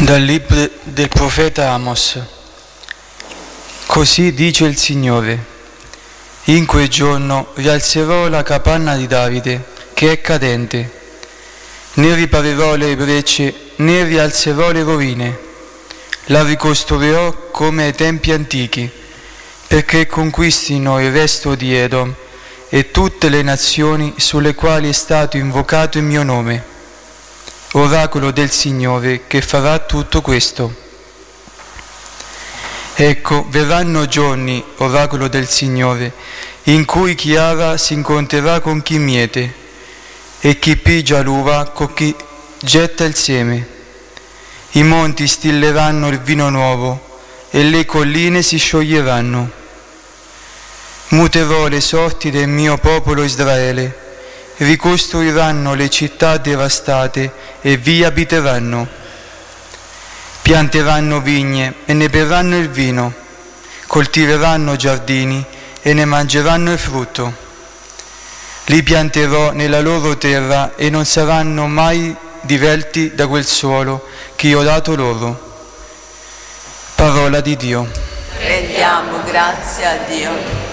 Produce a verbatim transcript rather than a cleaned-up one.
Dal libro del profeta Amos. Così dice il Signore: in quel giorno rialzerò la capanna di Davide, che è cadente, né riparerò le brecce, né rialzerò le rovine. La ricostruirò come ai tempi antichi, perché conquistino il resto di Edom e tutte le nazioni sulle quali è stato invocato il mio nome. Oracolo del Signore che farà tutto questo. Ecco, verranno giorni, oracolo del Signore, in cui chi ara si incontrerà con chi miete, e chi pigia l'uva con chi getta il seme. I monti stilleranno il vino nuovo, e le colline si scioglieranno. Muterò le sorti del mio popolo Israele. Ricostruiranno le città devastate e vi abiteranno. Pianteranno vigne e ne berranno il vino, coltiveranno giardini e ne mangeranno il frutto. Li pianterò nella loro terra e non saranno mai divelti da quel suolo che io ho dato loro. Parola di Dio. Rendiamo grazie a Dio.